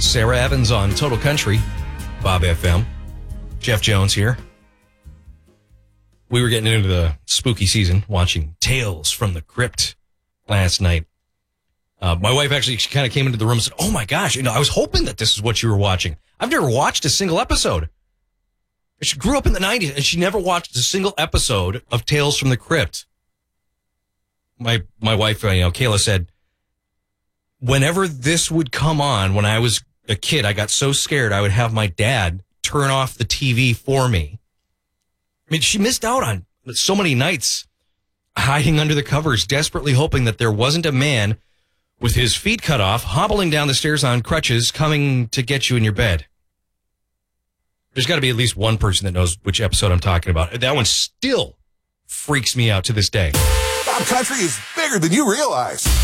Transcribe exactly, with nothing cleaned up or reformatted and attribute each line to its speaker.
Speaker 1: Sarah Evans on Total Country, Bob F M. Jeff Jones here. We were getting into the spooky season, watching Tales from the Crypt last night. Uh, my wife actually she kind of came into the room and said, oh my gosh, you know, I was hoping that this is what you were watching. I've never watched a single episode. She grew up in the nineties and she never watched a single episode of Tales from the Crypt. My my wife, you know, Kayla said, whenever this would come on, when I was a kid, I got so scared I would have my dad turn off the T V for me. I mean, she missed out on so many nights hiding under the covers, desperately hoping that there wasn't a man with his feet cut off, hobbling down the stairs on crutches, coming to get you in your bed. There's got to be at least one person that knows which episode I'm talking about. That one still freaks me out to this day.
Speaker 2: Bob Country is bigger than you realize.